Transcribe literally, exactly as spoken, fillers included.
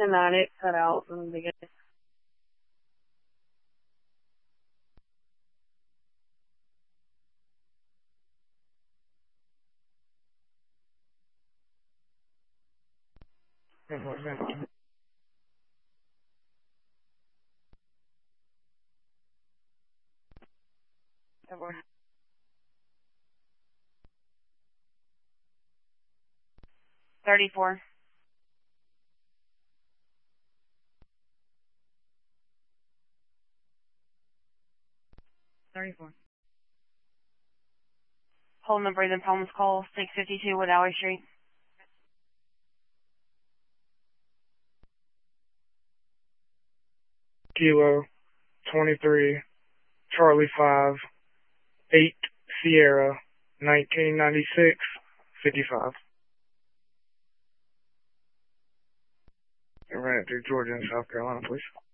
ten nine, it cut out from the beginning. thirty-four. thirty-four. Holding and breathing problems call, six fifty-two Woodalley Street. Kilo, twenty-three, Charlie five, eight, Sierra, nineteen ninety-six, fifty-five. Ran it through Georgia and South Carolina, please.